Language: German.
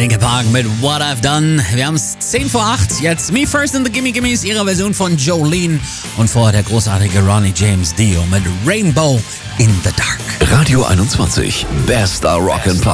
Linkin Park mit What I've Done. Wir haben es 10 vor 8. Jetzt Me First and the Gimme Gimmes, ihre Version von Jolene. Und vorher der großartige Ronnie James Dio mit Rainbow in the Dark. Radio 21, bester Rock'n'Pop.